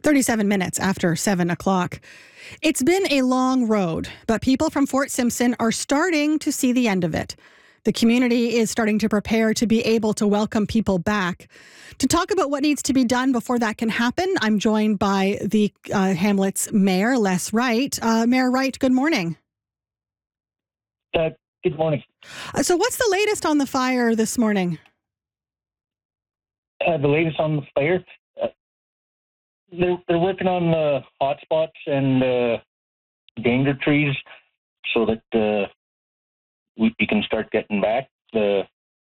37 minutes after 7 o'clock. It's been a long road, but people from Fort Simpson are starting to see the end of it. The community is starting to prepare to be able to welcome people back. To talk about what needs to be done before that can happen, I'm joined by the Hamlet's Mayor, Les Wright. Mayor Wright, good morning. Good morning. So what's the latest on the fire this morning? The latest on the fire, they're working on the hot spots and danger trees so that we can start getting back. We're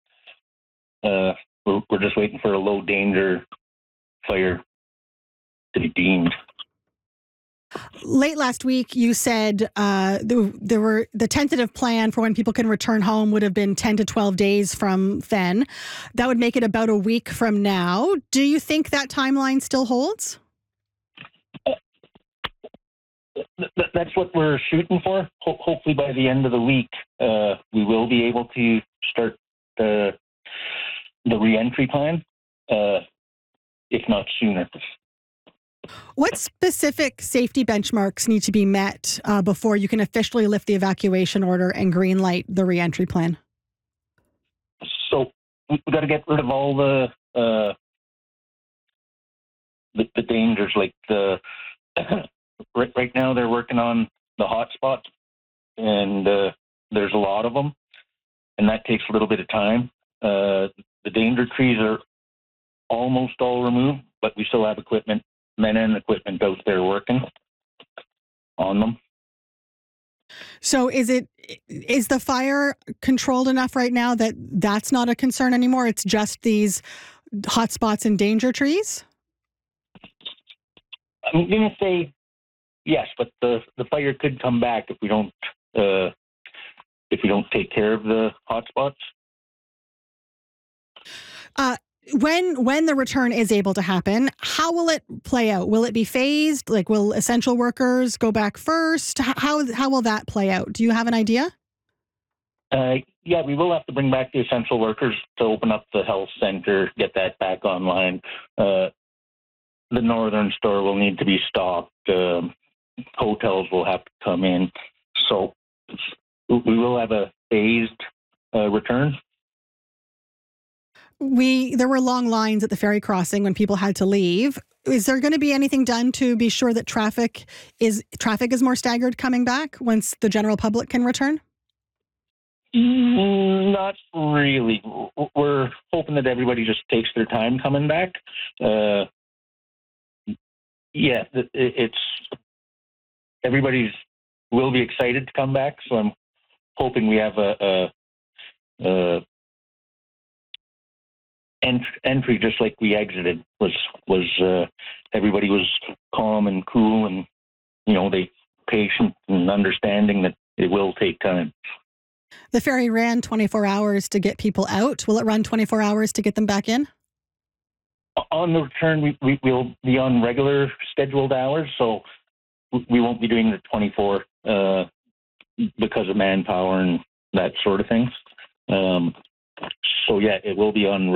just waiting for a low danger fire to be deemed. Late last week, you said the tentative plan for when people can return home would have been 10 to 12 days from then. That would make it about a week from now. Do you think that timeline still holds? That's what we're shooting for. Hopefully by the end of the week, we will be able to start the re-entry plan, if not sooner. What specific safety benchmarks need to be met before you can officially lift the evacuation order and green light the re-entry plan? So we've got to get rid of all the dangers, like right now they're working on the hot spots, and there's a lot of them, and that takes a little bit of time. The danger trees are almost all removed, but we still have men and equipment out there working on them. So is the fire controlled enough right now that that's not a concern anymore? It's just these hot spots and danger trees? I'm going to say yes, but the fire could come back if we don't take care of the hot spots. When the return is able to happen, how will it play out? Will it be phased? Like, will essential workers go back first? How will that play out? Do you have an idea? Yeah, we will have to bring back the essential workers to open up the health center, get that back online. The northern store will need to be stocked. Hotels will have to come in. So we will have a phased return. There were long lines at the ferry crossing when people had to leave. Is there going to be anything done to be sure that traffic is more staggered coming back once the general public can return? Not really. We're hoping that everybody just takes their time coming back. Yeah, everybody's will be excited to come back. So I'm hoping we have a entry just like we exited was everybody was calm and cool, and they patient and understanding that it will take time. The ferry ran 24 hours to get people out. Will it run 24 hours to get them back in? On the return, we will be on regular scheduled hours, so we won't be doing the 24 because of manpower and that sort of thing. So yeah, it will be on